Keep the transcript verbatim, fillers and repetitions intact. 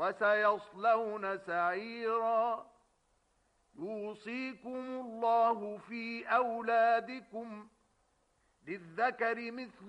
وسيصلون سعيرا. يوصيكم الله في أولادكم، للذكر مثل